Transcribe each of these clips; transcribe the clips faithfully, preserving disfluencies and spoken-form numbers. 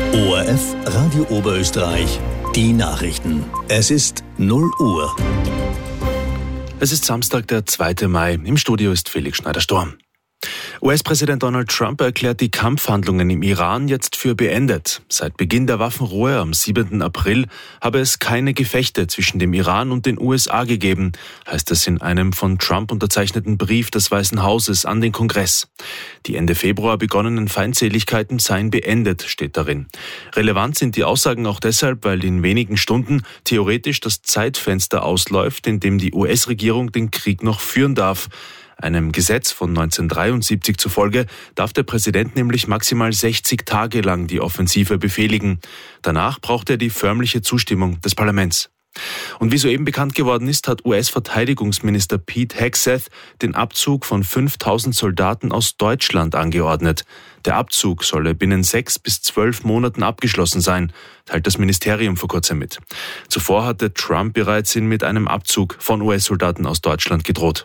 O R F Radio Oberösterreich, die Nachrichten. Es ist null Uhr. Es ist Samstag, der zweite Mai. Im Studio ist Felix Schneider-Storm. U S-Präsident Donald Trump erklärt die Kampfhandlungen im Iran jetzt für beendet. Seit Beginn der Waffenruhe am siebten April habe es keine Gefechte zwischen dem Iran und den U S A gegeben, heißt es in einem von Trump unterzeichneten Brief des Weißen Hauses an den Kongress. Die Ende Februar begonnenen Feindseligkeiten seien beendet, steht darin. Relevant sind die Aussagen auch deshalb, weil in wenigen Stunden theoretisch das Zeitfenster ausläuft, in dem die U S-Regierung den Krieg noch führen darf. Einem Gesetz von neunzehnhundertdreiundsiebzig zufolge darf der Präsident nämlich maximal sechzig Tage lang die Offensive befehligen. Danach braucht er die förmliche Zustimmung des Parlaments. Und wie soeben bekannt geworden ist, hat U S-Verteidigungsminister Pete Hegseth den Abzug von fünftausend Soldaten aus Deutschland angeordnet. Der Abzug solle binnen sechs bis zwölf Monaten abgeschlossen sein, teilt das Ministerium vor kurzem mit. Zuvor hatte Trump bereits mit einem Abzug von U S-Soldaten aus Deutschland gedroht.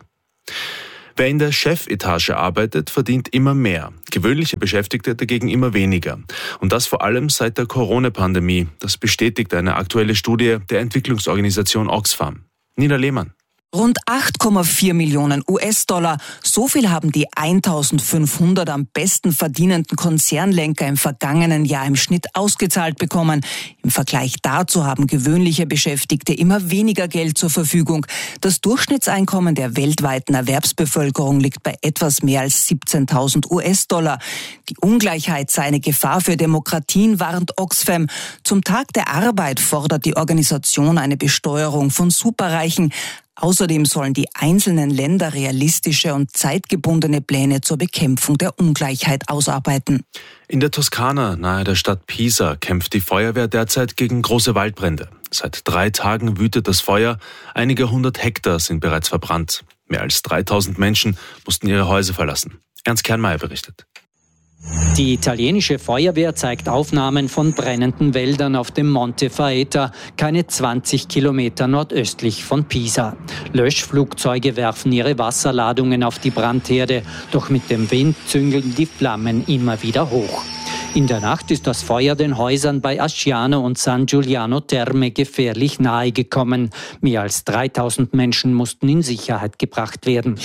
Wer in der Chefetage arbeitet, verdient immer mehr. Gewöhnliche Beschäftigte dagegen immer weniger. Und das vor allem seit der Corona-Pandemie. Das bestätigt eine aktuelle Studie der Entwicklungsorganisation Oxfam. Nina Lehmann. Rund acht Komma vier Millionen U S-Dollar. So viel haben die eintausendfünfhundert am besten verdienenden Konzernlenker im vergangenen Jahr im Schnitt ausgezahlt bekommen. Im Vergleich dazu haben gewöhnliche Beschäftigte immer weniger Geld zur Verfügung. Das Durchschnittseinkommen der weltweiten Erwerbsbevölkerung liegt bei etwas mehr als siebzehntausend U S-Dollar. Die Ungleichheit sei eine Gefahr für Demokratien, warnt Oxfam. Zum Tag der Arbeit fordert die Organisation eine Besteuerung von Superreichen. Außerdem sollen die einzelnen Länder realistische und zeitgebundene Pläne zur Bekämpfung der Ungleichheit ausarbeiten. In der Toskana, nahe der Stadt Pisa, kämpft die Feuerwehr derzeit gegen große Waldbrände. Seit drei Tagen wütet das Feuer. Einige hundert Hektar sind bereits verbrannt. Mehr als dreitausend Menschen mussten ihre Häuser verlassen. Ernst Kernmeier berichtet. Die italienische Feuerwehr zeigt Aufnahmen von brennenden Wäldern auf dem Monte Faeta, keine zwanzig Kilometer nordöstlich von Pisa. Löschflugzeuge werfen ihre Wasserladungen auf die Brandherde, doch mit dem Wind züngeln die Flammen immer wieder hoch. In der Nacht ist das Feuer den Häusern bei Asciano und San Giuliano Terme gefährlich nahe gekommen. Mehr als dreitausend Menschen mussten in Sicherheit gebracht werden.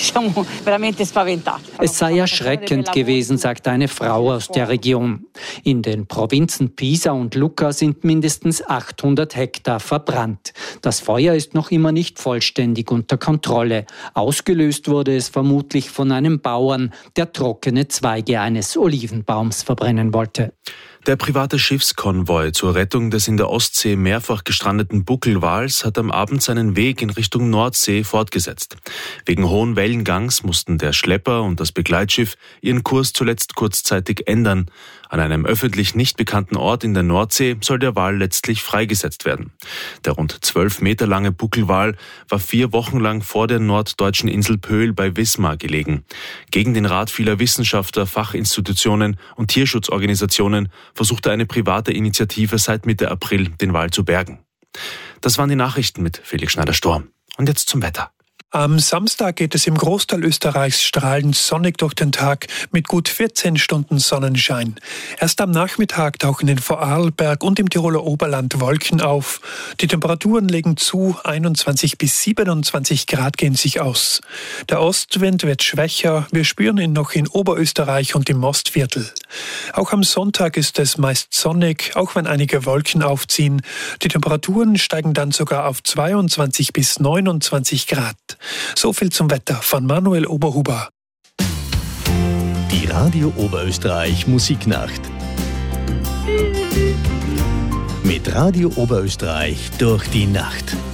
Es sei erschreckend gewesen, sagt eine Frau aus der Region. In den Provinzen Pisa und Lucca sind mindestens achthundert Hektar verbrannt. Das Feuer ist noch immer nicht vollständig unter Kontrolle. Ausgelöst wurde es vermutlich von einem Bauern, der trockene Zweige eines Olivenbaums verbrennen wollte. Der private Schiffskonvoi zur Rettung des in der Ostsee mehrfach gestrandeten Buckelwals hat am Abend seinen Weg in Richtung Nordsee fortgesetzt. Wegen hohen Wellengangs mussten der Schlepper und das Begleitschiff ihren Kurs zuletzt kurzzeitig ändern. An einem öffentlich nicht bekannten Ort in der Nordsee soll der Wal letztlich freigesetzt werden. Der rund zwölf Meter lange Buckelwal war vier Wochen lang vor der norddeutschen Insel Pöhl bei Wismar gelegen. Gegen den Rat vieler Wissenschaftler, Fachinstitutionen und Tierschutzorganisationen versuchte eine private Initiative seit Mitte April, den Wal zu bergen. Das waren die Nachrichten mit Felix Schneider-Storm. Und jetzt zum Wetter. Am Samstag geht es im Großteil Österreichs strahlend sonnig durch den Tag mit gut vierzehn Stunden Sonnenschein. Erst am Nachmittag tauchen in Vorarlberg und im Tiroler Oberland Wolken auf. Die Temperaturen legen zu, einundzwanzig bis siebenundzwanzig Grad gehen sich aus. Der Ostwind wird schwächer, wir spüren ihn noch in Oberösterreich und im Ostviertel. Auch am Sonntag ist es meist sonnig, auch wenn einige Wolken aufziehen. Die Temperaturen steigen dann sogar auf zweiundzwanzig bis neunundzwanzig Grad. So viel zum Wetter von Manuel Oberhuber. Die Radio Oberösterreich Musiknacht. Mit Radio Oberösterreich durch die Nacht.